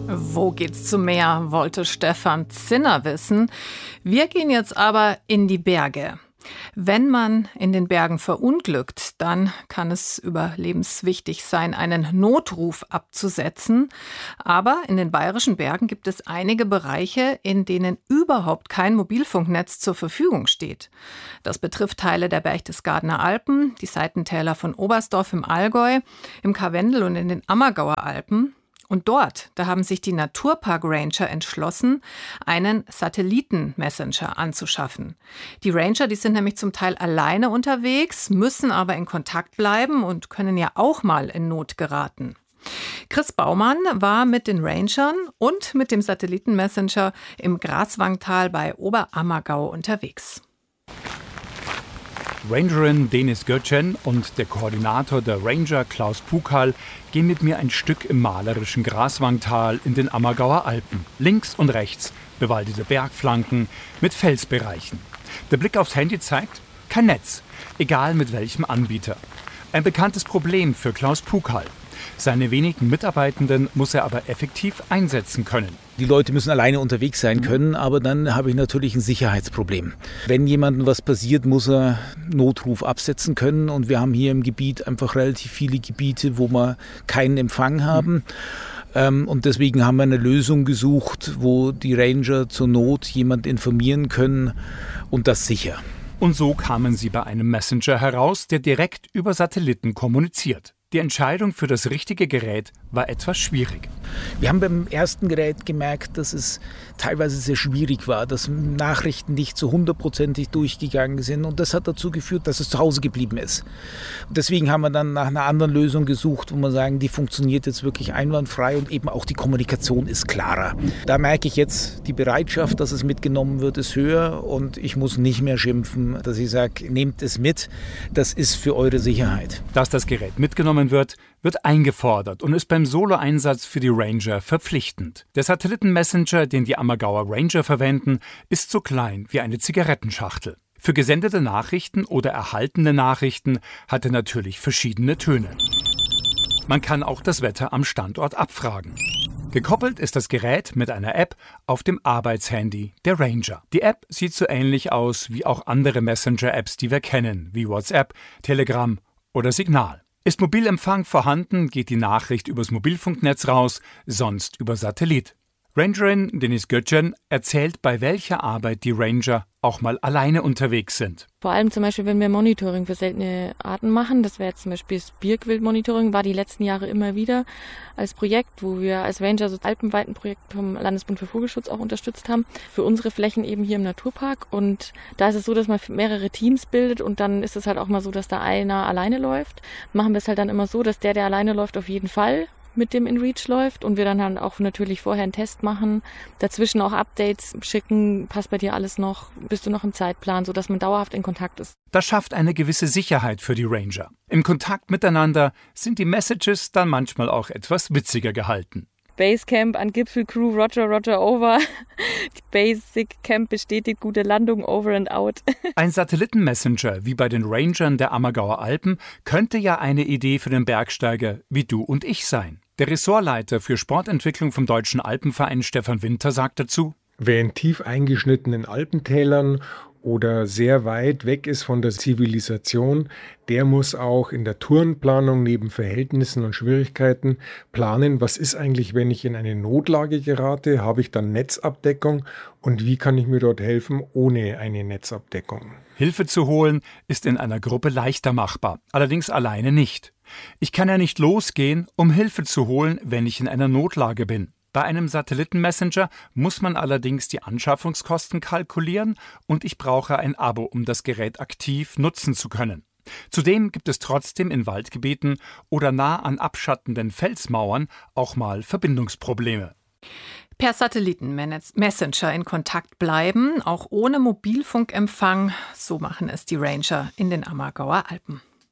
Wo geht's zum Meer, wollte Stefan Zinner wissen. Wir gehen jetzt aber in die Berge. Wenn man in den Bergen verunglückt, dann kann es überlebenswichtig sein, einen Notruf abzusetzen. Aber in den bayerischen Bergen gibt es einige Bereiche, in denen überhaupt kein Mobilfunknetz zur Verfügung steht. Das betrifft Teile der Berchtesgadener Alpen, die Seitentäler von Oberstdorf im Allgäu, im Karwendel und in den Ammergauer Alpen. Und dort, da haben sich die Naturpark-Ranger entschlossen, einen Satelliten-Messenger anzuschaffen. Die Ranger, die sind nämlich zum Teil alleine unterwegs, müssen aber in Kontakt bleiben und können ja auch mal in Not geraten. Chris Baumann war mit den Rangern und mit dem Satelliten-Messenger im Graswangtal bei Oberammergau unterwegs. Rangerin Denis Götjen und der Koordinator der Ranger Klaus Pukal gehen mit mir ein Stück im malerischen Graswangtal in den Ammergauer Alpen. Links und rechts bewaldete Bergflanken mit Felsbereichen. Der Blick aufs Handy zeigt, kein Netz, egal mit welchem Anbieter. Ein bekanntes Problem für Klaus Pukal. Seine wenigen Mitarbeitenden muss er aber effektiv einsetzen können. Die Leute müssen alleine unterwegs sein können, aber dann habe ich natürlich ein Sicherheitsproblem. Wenn jemandem was passiert, muss er Notruf absetzen können. Und wir haben hier im Gebiet einfach relativ viele Gebiete, wo wir keinen Empfang haben. Und deswegen haben wir eine Lösung gesucht, wo die Ranger zur Not jemand informieren können und das sicher. Und so kamen sie bei einem Messenger heraus, der direkt über Satelliten kommuniziert. Die Entscheidung für das richtige Gerät war etwas schwierig. Wir haben beim ersten Gerät gemerkt, dass es teilweise sehr schwierig war, dass Nachrichten nicht so 100%ig durchgegangen sind. Und das hat dazu geführt, dass es zu Hause geblieben ist. Und deswegen haben wir dann nach einer anderen Lösung gesucht, wo wir sagen, die funktioniert jetzt wirklich einwandfrei und eben auch die Kommunikation ist klarer. Da merke ich jetzt, die Bereitschaft, dass es mitgenommen wird, ist höher. Und ich muss nicht mehr schimpfen, dass ich sage, nehmt es mit, das ist für eure Sicherheit. Dass das Gerät mitgenommen wird eingefordert und ist beim Solo-Einsatz für die Ranger verpflichtend. Der Satelliten-Messenger, den die Ammergauer Ranger verwenden, ist so klein wie eine Zigarettenschachtel. Für gesendete Nachrichten oder erhaltene Nachrichten hat er natürlich verschiedene Töne. Man kann auch das Wetter am Standort abfragen. Gekoppelt ist das Gerät mit einer App auf dem Arbeitshandy der Ranger. Die App sieht so ähnlich aus wie auch andere Messenger-Apps, die wir kennen, wie WhatsApp, Telegram oder Signal. Ist Mobilempfang vorhanden, geht die Nachricht übers Mobilfunknetz raus, sonst über Satellit. Rangerin Denis Götjen erzählt, bei welcher Arbeit die Ranger auch mal alleine unterwegs sind. Vor allem zum Beispiel, wenn wir Monitoring für seltene Arten machen, das wäre jetzt zum Beispiel das Birkwildmonitoring, war die letzten Jahre immer wieder als Projekt, wo wir als Ranger so alpenweit ein Projekt vom Landesbund für Vogelschutz auch unterstützt haben, für unsere Flächen eben hier im Naturpark. Und da ist es so, dass man mehrere Teams bildet und dann ist es halt auch mal so, dass da einer alleine läuft. Machen wir es halt dann immer so, dass der alleine läuft, auf jeden Fall mit dem InReach läuft und wir dann halt auch natürlich vorher einen Test machen, dazwischen auch Updates schicken, passt bei dir alles noch, bist du noch im Zeitplan, sodass man dauerhaft in Kontakt ist. Das schafft eine gewisse Sicherheit für die Ranger. Im Kontakt miteinander sind die Messages dann manchmal auch etwas witziger gehalten. Basecamp an Gipfelcrew, Roger, Roger, over. Basic Camp bestätigt gute Landung, over and out. Ein Satellitenmessenger wie bei den Rangern der Ammergauer Alpen könnte ja eine Idee für den Bergsteiger wie du und ich sein. Der Ressortleiter für Sportentwicklung vom Deutschen Alpenverein Stefan Winter sagt dazu: Wer in tief eingeschnittenen Alpentälern oder sehr weit weg ist von der Zivilisation, der muss auch in der Tourenplanung neben Verhältnissen und Schwierigkeiten planen, was ist eigentlich, wenn ich in eine Notlage gerate, habe ich dann Netzabdeckung und wie kann ich mir dort helfen ohne eine Netzabdeckung. Hilfe zu holen ist in einer Gruppe leichter machbar, allerdings alleine nicht. Ich kann ja nicht losgehen, um Hilfe zu holen, wenn ich in einer Notlage bin. Bei einem Satellitenmessenger muss man allerdings die Anschaffungskosten kalkulieren und ich brauche ein Abo, um das Gerät aktiv nutzen zu können. Zudem gibt es trotzdem in Waldgebieten oder nah an abschattenden Felsmauern auch mal Verbindungsprobleme. Per Satellitenmessenger in Kontakt bleiben, auch ohne Mobilfunkempfang, so machen es die Ranger in den Ammergauer Alpen.